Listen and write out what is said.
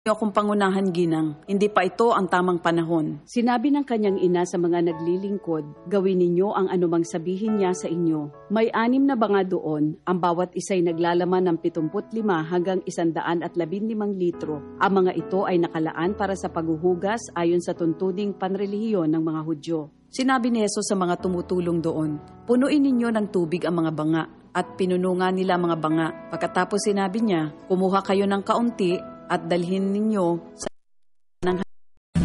Niyo akong pangunahan, ginang. Hindi pa ito ang tamang panahon. Sinabi ng kanyang ina sa mga naglilingkod, gawin ninyo ang anumang sabihin niya sa inyo. May 6 na banga doon, ang bawat isa'y naglalaman ng 75 hanggang 115 litro. Ang mga ito ay nakalaan para sa paghuhugas ayon sa tuntuning panrelihiyon ng mga Hudyo. Sinabi ni Jesus sa mga tumutulong doon, punuin ninyo ng tubig ang mga banga. At pinunungan nila mga banga. Pagkatapos sinabi niya, kumuha kayo ng kaunti at dalhin ninyo sa